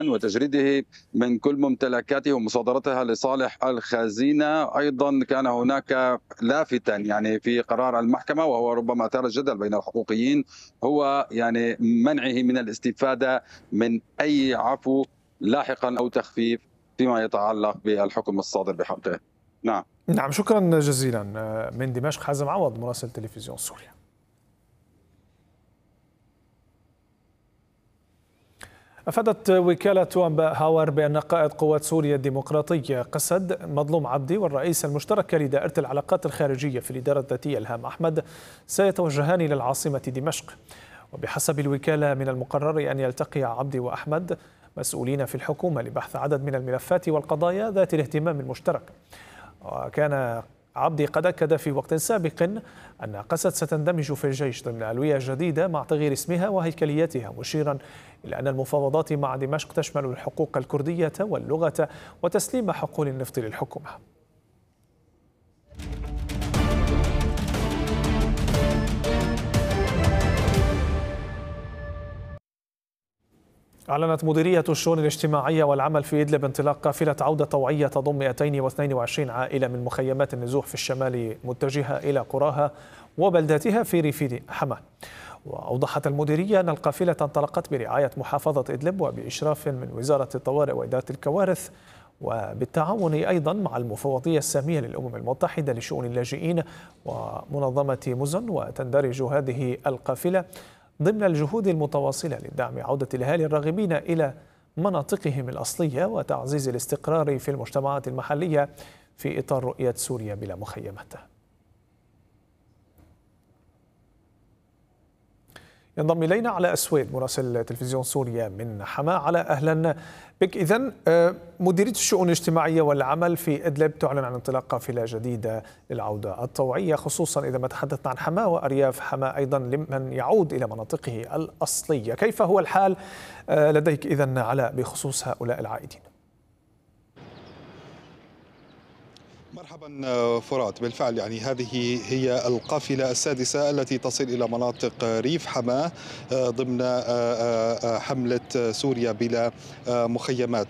وتجريده من كل ممتلكاته ومصادرتها لصالح الخزينة. أيضا كان هناك لافتا يعني في قرار المحكمة، وهو ربما أثار الجدل بين الحقوقيين، هو يعني منعه من الاستفادة من أي عفو لاحقا أو تخفيف فيما يتعلق بالحكم الصادر بحقه. نعم. نعم، شكرا جزيلا. من دمشق حازم عوض مراسل تلفزيون سوريا. أفادت وكالة أنباء هاور بأن قائد قوات سوريا الديمقراطية قسد، مظلوم عبدي، والرئيس المشترك لدائرة العلاقات الخارجية في الإدارة الذاتية إلهام أحمد سيتوجهان إلى العاصمة دمشق. وبحسب الوكالة من المقرر أن يلتقي عبدي وأحمد مسؤولين في الحكومة لبحث عدد من الملفات والقضايا ذات الاهتمام المشترك. وكان عبدي قد أكد في وقت سابق أن قسد ستندمج في الجيش ضمن ألوية جديدة مع تغيير اسمها وهيكليتها، مشيرا إلى أن المفاوضات مع دمشق تشمل الحقوق الكردية واللغة وتسليم حقول النفط للحكومة. أعلنت مديرية الشؤون الاجتماعية والعمل في إدلب انطلاق قافلة عودة طوعية تضم 222 عائلة من مخيمات النزوح في الشمال متجهة إلى قراها وبلداتها في ريف حماة. وأوضحت المديرية أن القافلة انطلقت برعاية محافظة إدلب وبإشراف من وزارة الطوارئ وإدارة الكوارث، وبالتعاون أيضا مع المفوضية السامية للأمم المتحدة لشؤون اللاجئين ومنظمة مزن. وتندرج هذه القافلة ضمن الجهود المتواصلة لدعم عودة الأهالي الراغبين إلى مناطقهم الأصلية وتعزيز الاستقرار في المجتمعات المحلية في إطار رؤية سوريا بلا مخيمات. ينضم إلينا علاء السويد مراسل تلفزيون سوريا من حماة. علاء، أهلا بك. إذن مديرية الشؤون الاجتماعية والعمل في إدلب تعلن عن انطلاق قافلة جديدة للعودة الطوعية، خصوصا إذا ما تحدثنا عن حماة وأرياف حماة أيضا لمن يعود إلى مناطقه الأصلية. كيف هو الحال لديك إذن علاء بخصوص هؤلاء العائدين؟ مرحبا فرات، بالفعل يعني هذه هي القافلة السادسة التي تصل إلى مناطق ريف حماة ضمن حملة سوريا بلا مخيمات.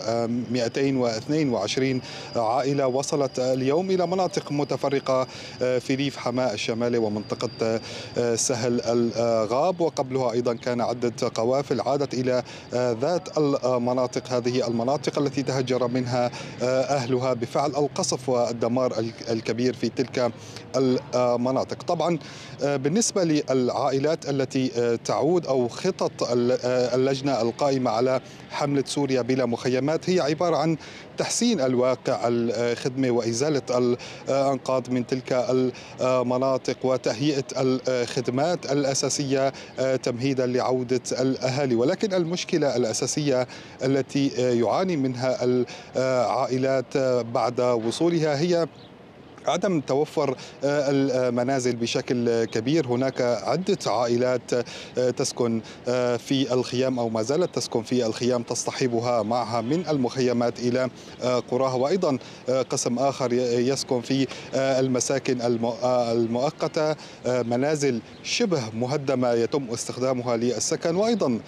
222 عائلة وصلت اليوم إلى مناطق متفرقة في ريف حماة الشمالي ومنطقة سهل الغاب، وقبلها أيضا كان عدة قوافل عادت إلى ذات المناطق، هذه المناطق التي تهجر منها أهلها بفعل القصف والدمار الكبير في تلك المناطق. طبعا بالنسبة للعائلات التي تعود أو خطط اللجنة القائمة على حملة سوريا بلا مخيمات هي عبارة عن تحسين الواقع، الخدمة وإزالة الأنقاض من تلك المناطق وتهيئة الخدمات الأساسية تمهيدا لعودة الأهالي. ولكن المشكلة الأساسية التي يعاني منها العائلات بعد وصولها هي عدم توفر المنازل بشكل كبير. هناك عدة عائلات تسكن في الخيام أو ما زالت تسكن في الخيام تصطحبها معها من المخيمات إلى قراها، وأيضا قسم آخر يسكن في المساكن المؤقتة، منازل شبه مهدمة يتم استخدامها للسكن، وأيضا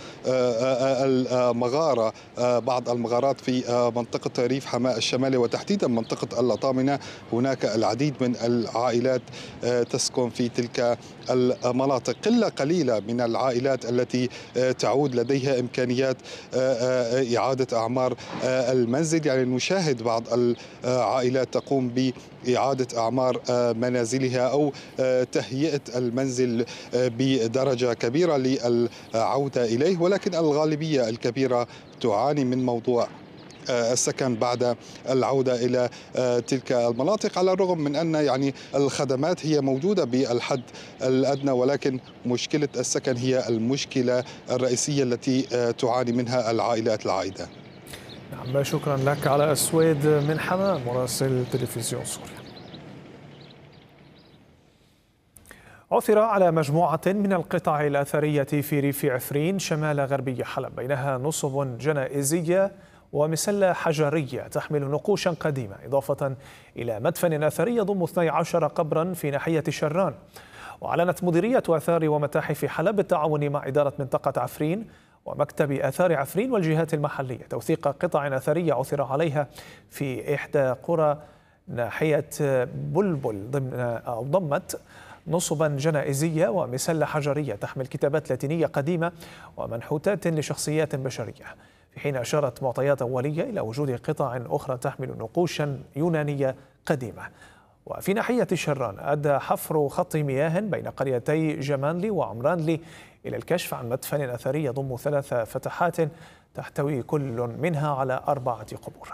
المغارة، بعض المغارات في منطقة ريف حماة الشمالي وتحديدا منطقة الأطامنة. هناك العديد من العائلات تسكن في تلك المناطق. قلة قليلة من العائلات التي تعود لديها إمكانيات إعادة أعمار المنزل، يعني نشاهد بعض العائلات تقوم بإعادة أعمار منازلها أو تهيئة المنزل بدرجة كبيرة للعودة إليه، ولكن الغالبية الكبيرة تعاني من موضوع السكن بعد العودة إلى تلك المناطق، على الرغم من أن يعني الخدمات هي موجودة بالحد الأدنى، ولكن مشكلة السكن هي المشكلة الرئيسية التي تعاني منها العائلات العائدة. نعم، شكرا لك علاء السويد من حماة مراسل تلفزيون سوريا. عثر على مجموعة من القطع الأثرية في ريف عفرين شمال غربي حلب، بينها نصب جنائزية ومسلة حجرية تحمل نقوشا قديمة، إضافة إلى مدفن أثري يضم 12 قبرا في ناحية شران. وأعلنت مديرية آثار ومتاحف حلب بالتعاون مع إدارة منطقة عفرين ومكتب آثار عفرين والجهات المحلية توثيق قطع أثرية عثر عليها في إحدى قرى ناحية بلبل ضمت نصبا جنائزية ومسلة حجرية تحمل كتابات لاتينية قديمة ومنحوتات لشخصيات بشرية، في حين أشارت معطيات أولية إلى وجود قطع أخرى تحمل نقوشا يونانية قديمة. وفي ناحية شران أدى حفر خط مياه بين قريتي جمانلي وعمرانلي إلى الكشف عن مدفن أثري يضم 3 فتحات تحتوي كل منها على 4 قبور.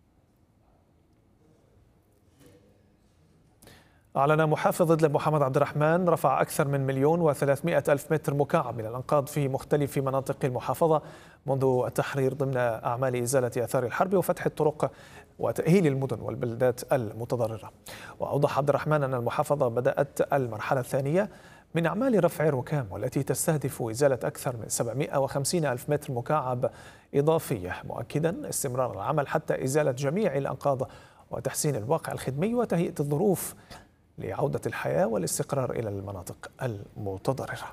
أعلن محافظ إدلب محمد عبد الرحمن رفع أكثر من 1,300,000 متر مكعب من الأنقاض في مختلف مناطق المحافظة منذ التحرير ضمن أعمال إزالة آثار الحرب وفتح الطرق وتأهيل المدن والبلدات المتضررة. وأوضح عبد الرحمن أن المحافظة بدأت المرحلة الثانية من أعمال رفع الركام والتي تستهدف إزالة أكثر من 750,000 متر مكعب إضافية، مؤكدا استمرار العمل حتى إزالة جميع الأنقاض وتحسين الواقع الخدمي وتهيئة الظروف لعودة الحياة والاستقرار إلى المناطق المتضررة.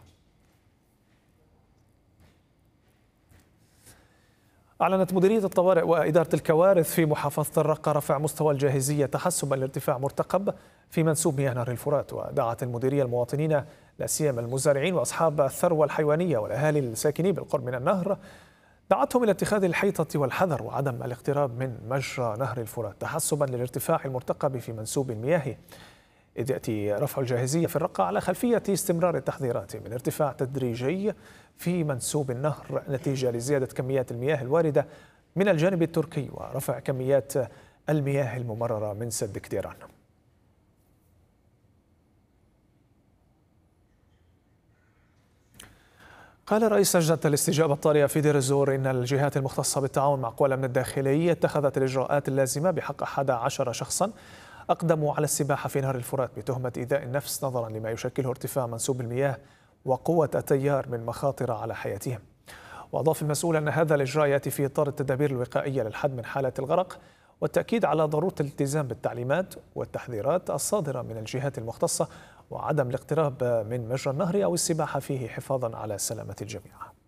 أعلنت مديرية الطوارئ وإدارة الكوارث في محافظة الرقة رفع مستوى الجاهزية تحسبا لارتفاع مرتقب في منسوب مياه نهر الفرات. ودعت المديرية المواطنين لا سيما المزارعين وأصحاب الثروة الحيوانية والأهالي الساكنين بالقرب من النهر، دعتهم إلى اتخاذ الحيطة والحذر وعدم الاقتراب من مجرى نهر الفرات تحسبا للارتفاع المرتقب في منسوب المياه، إذ يأتي رفع الجاهزية في الرقة على خلفية استمرار التحذيرات من ارتفاع تدريجي في منسوب النهر نتيجة لزيادة كميات المياه الواردة من الجانب التركي ورفع كميات المياه الممررة من سد كديران. قال رئيس لجنة الاستجابة الطارئة في دير الزور إن الجهات المختصة بالتعاون مع قوى الأمن الداخلي اتخذت الإجراءات اللازمة بحق 11 شخصا أقدموا على السباحة في نهر الفرات بتهمة إيذاء النفس نظرا لما يشكله ارتفاع منسوب المياه وقوة التيار من مخاطر على حياتهم. وأضاف المسؤول أن هذا الإجراء يأتي في إطار التدابير الوقائية للحد من حالة الغرق والتأكيد على ضرورة الالتزام بالتعليمات والتحذيرات الصادرة من الجهات المختصة وعدم الاقتراب من مجرى النهر أو السباحة فيه حفاظا على سلامة الجميع.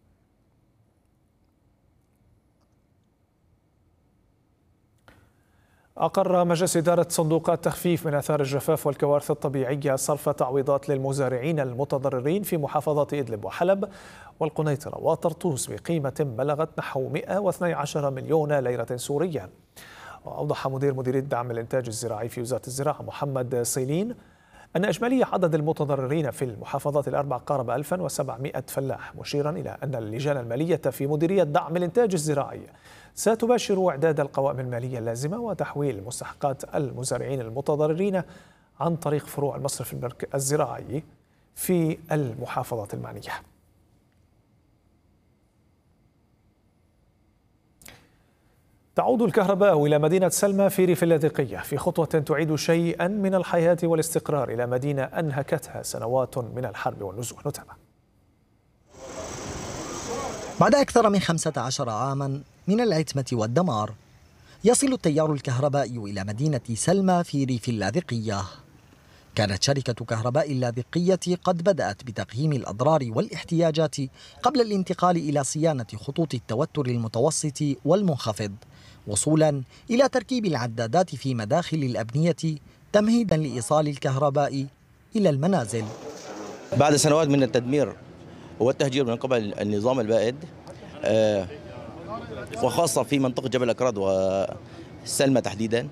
أقر مجلس إدارة صندوقات تخفيف من آثار الجفاف والكوارث الطبيعية صرف تعويضات للمزارعين المتضررين في محافظة إدلب وحلب والقنيطرة وطرطوس بقيمة بلغت نحو 112 مليون ليرة سورية. وأوضح مدير مديرية دعم الإنتاج الزراعي في وزارة الزراعة محمد صيلين أن إجمالي عدد المتضررين في المحافظات الأربع قارب 1700 فلاح، مشيرا إلى أن اللجان المالية في مديرية دعم الإنتاج الزراعي ستباشر إعداد القوائم المالية اللازمة وتحويل مستحقات المزارعين المتضررين عن طريق فروع المصرف الزراعي في المحافظات المعنية. تعود الكهرباء إلى مدينة سلمى في ريف اللاذقية في خطوة تعيد شيئا من الحياة والاستقرار إلى مدينة أنهكتها سنوات من الحرب والنزوح. نتابع. بعد أكثر من 15 عاما من العتمة والدمار يصل التيار الكهربائي إلى مدينة سلمى في ريف اللاذقية. كانت شركة كهرباء اللاذقية قد بدأت بتقييم الأضرار والاحتياجات قبل الانتقال إلى صيانة خطوط التوتر المتوسط والمنخفض، وصولا إلى تركيب العدادات في مداخل الأبنية تمهيدا لإيصال الكهرباء إلى المنازل. بعد سنوات من التدمير والتهجير من قبل النظام البائد وخاصة في منطقة جبل أكراد وسلمى تحديدا،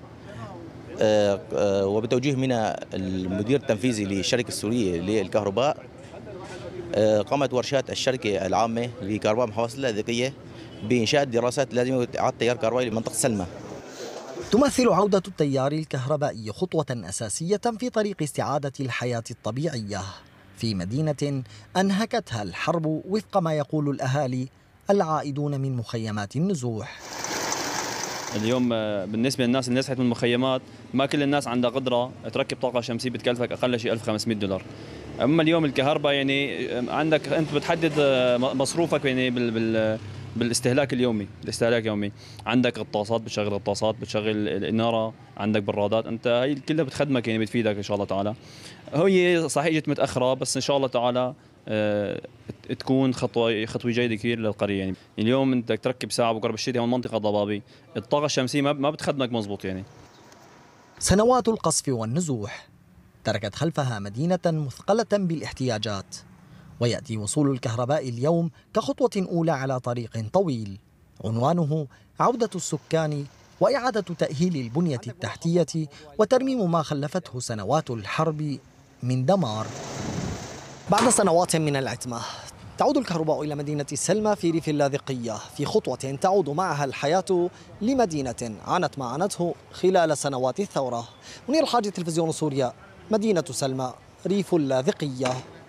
وبتوجيه من المدير التنفيذي للشركة السورية للكهرباء، قامت ورشات الشركة العامة لكهرباء محافظة اللاذقية بإنشاء دراسات لازمة إعادة تيار كهربائي لمنطقة سلمى. تمثل عودة التيار الكهربائي خطوة أساسية في طريق استعادة الحياة الطبيعية في مدينة أنهكتها الحرب وفق ما يقول الأهالي العائدون من مخيمات النزوح. اليوم بالنسبة للناس اللي نزحت من المخيمات ما كل الناس عندها قدرة تركب طاقة شمسية بتكلفك أقل شيء $1500. أما اليوم الكهرباء يعني عندك أنت بتحدد مصروفك يعني بالاستهلاك اليومي، الاستهلاك اليومي. عندك غطاسات بتشغل غطاسات، بتشغل الإنارة، عندك برادات، أنت هي كلها بتخدمك يعني بتفيدك إن شاء الله تعالى. هي صحيح جت متأخرة بس إن شاء الله تعالى تكون خطوه جيده كثير للقريه. يعني اليوم انت بدك تركب ساعه بقرب الشتاء هون منطقه ضبابي، الطاقه الشمسيه ما بتخدمك مزبوط. يعني سنوات القصف والنزوح تركت خلفها مدينة مثقلة بالاحتياجات، ويأتي وصول الكهرباء اليوم كخطوة أولى على طريق طويل عنوانه عودة السكان وإعادة تأهيل البنية التحتية وترميم ما خلفته سنوات الحرب من دمار. بعد سنوات من العتمة تعود الكهرباء إلى مدينة سلمى في ريف اللاذقية في خطوة تعود معها الحياة لمدينة عانت ما عانته خلال سنوات الثورة. منير الحاجي، تلفزيون سوريا، مدينة سلمى، ريف اللاذقية.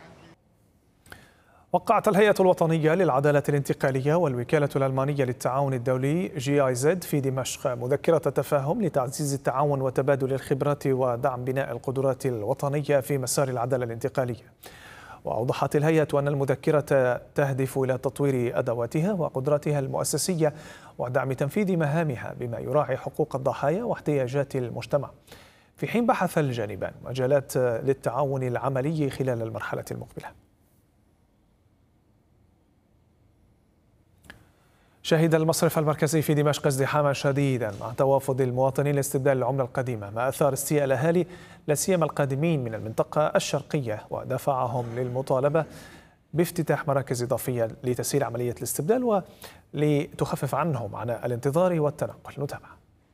وقعت الهيئة الوطنية للعدالة الانتقالية والوكالة الألمانية للتعاون الدولي GIZ في دمشق مذكرة تفاهم لتعزيز التعاون وتبادل الخبرات ودعم بناء القدرات الوطنية في مسار العدالة الانتقالية. وأوضحت الهيئة أن المذكرة تهدف إلى تطوير أدواتها وقدراتها المؤسسية ودعم تنفيذ مهامها بما يراعي حقوق الضحايا واحتياجات المجتمع، في حين بحث الجانبان مجالات للتعاون العملي خلال المرحلة المقبلة. شهد المصرف المركزي في دمشق ازدحاما شديدا مع توافد المواطنين لاستبدال العملة القديمة، ما أثار استياء الأهالي لا سيما القادمين من المنطقة الشرقية ودفعهم للمطالبة بافتتاح مراكز إضافية لتسهيل عملية الاستبدال ولتخفف عنهم عناء الانتظار والتنقل. نتابع.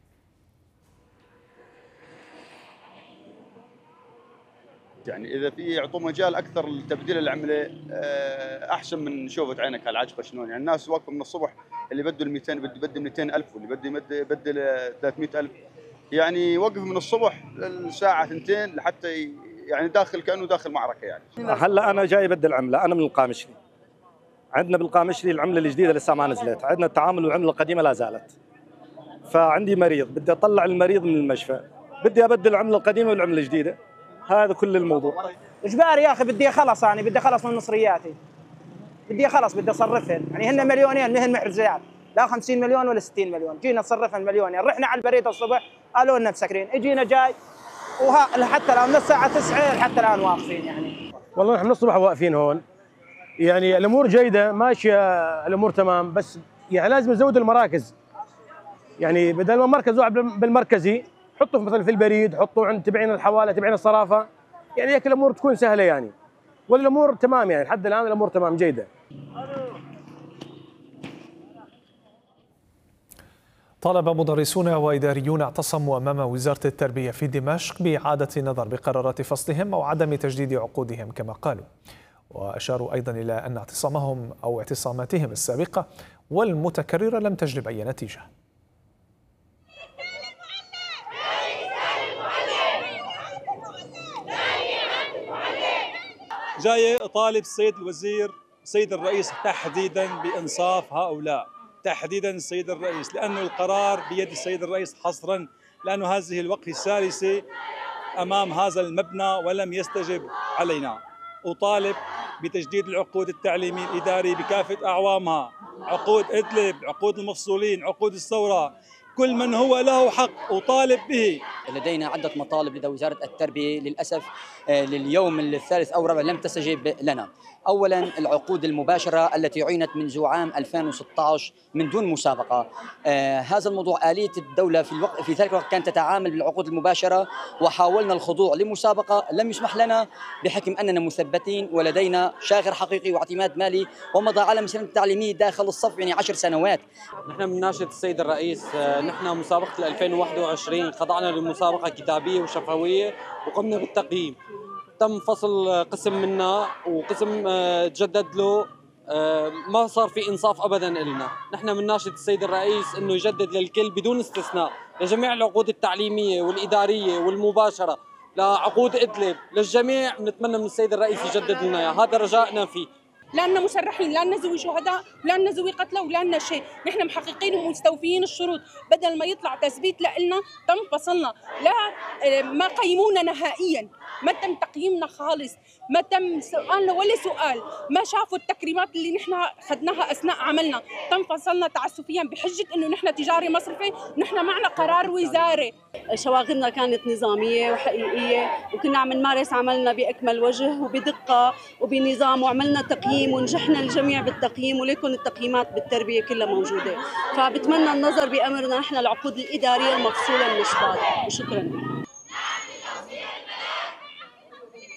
يعني اذا في يعطوا مجال اكثر لتبديل العمله احسن من شوفة عينك هالعجقه شلون. يعني الناس واقفه من الصبح، اللي بده ال 200 بده يبدل 200,000 واللي بده يبدل 300,000. يعني وقف من الصبح للساعه 2 لحتى يعني داخل كانه داخل معركه. يعني هلا انا جاي ابدل عمله، انا من القامشلي. عندنا بالقامشلي العمله الجديده لسه ما نزلت، عندنا التعامل والعمله القديمه لا زالت. فعندي مريض بدي اطلع المريض من المشفى، بدي ابدل العمله القديمه والعمله الجديده. هذا كل الموضوع. اجباري يا اخي، بدي اخلص، يعني بدي اخلص من مصرياتي، بدي اخلص، بدي اصرفهن. يعني هن مليونين مهن محرزات، لا 50 مليون ولا 60 مليون، جينا نصرفهن مليونين. رحنا على البريد الصبح قالوا لنا مسكرين، اجينا جاي لحتى الان من الساعه 9 لحتى الان واقفين. يعني والله نحن من الصبح واقفين هون، يعني الامور جيده ماشيه، الامور تمام، بس يعني لازم نزود المراكز. يعني بدل ما مركز واحد بالمركزي حطوا مثلا في البريد، حطوا عند تبعين الحواله، تبعين الصرافه، يعني هيك الامور تكون سهله. يعني والامور تمام، يعني لحد الان الامور تمام جيده. طالب مدرسون وإداريون اعتصموا أمام وزارة التربية في دمشق بإعادة النظر بقرارات فصلهم أو عدم تجديد عقودهم كما قالوا، وأشاروا أيضا إلى أن اعتصامهم أو اعتصاماتهم السابقة والمتكررة لم تجلب أي نتيجة. جاي أطالب السيد الوزير السيد الرئيس تحديدا بإنصاف هؤلاء، تحديدا السيد الرئيس، لأنه القرار بيد السيد الرئيس حصرا، لأنه هذه الوقفة الثالثة أمام هذا المبنى ولم يستجب علينا. أطالب بتجديد العقود التعليمي الإداري بكافة أعوامها، عقود إدلب، عقود المفصولين، عقود الثورة، كل من هو له حق أطالب به. لدينا عدة مطالب لدى وزارة التربية، للأسف لليوم الثالث أو الرابع لم تستجب لنا. أولا العقود المباشرة التي عينت منذ عام 2016 من دون مسابقة. هذا الموضوع آلية الدولة في ذلك الوقت كانت تتعامل بالعقود المباشرة، وحاولنا الخضوع لمسابقة لم يسمح لنا بحكم أننا مثبتين ولدينا شاغر حقيقي واعتماد مالي ومضى على مسيرة التعليمية داخل الصف يعني 10 سنوات. نحن من ناشد السيد الرئيس، نحن مسابقة 2021 خضعنا لمسابقة كتابية وشفوية وقمنا بالتقييم. تم فصل قسم منا وقسم تجدد له، ما صار في إنصاف أبدا لنا. نحن من ناشد السيد الرئيس أنه يجدد للكل بدون استثناء لجميع العقود التعليمية والإدارية والمباشرة، لعقود إدلب، للجميع. نتمنى من السيد الرئيس يجدد لنا، هذا رجائنا فيه. لا لنا مسرحين، لا لنا ذوي شهداء، لا لنا ذوي قتلى، ولا لنا شيء، نحن محققين ومستوفيين الشروط. بدل ما يطلع تثبيت لنا تم فصلنا، لا ما قيمونا نهائيا، ما تم تقييمنا خالص، ما تم سؤالنا ولا سؤال، ما شافوا التكريمات اللي نحن اخذناها اثناء عملنا، تم فصلنا تعسفيا بحجه انه نحن تجاري مصرفي، نحن معنا قرار وزاري. شواغلنا كانت نظاميه وحقيقيه، وكنا عم نمارس عملنا باكمل وجه وبدقه وبنظام، وعملنا تقييم ونجحنا الجميع بالتقييم، ولكن التقييمات بالتربيه كلها موجوده. فبتمنى النظر بامرنا نحن العقود الاداريه المفصوله من الشباب. وشكرا.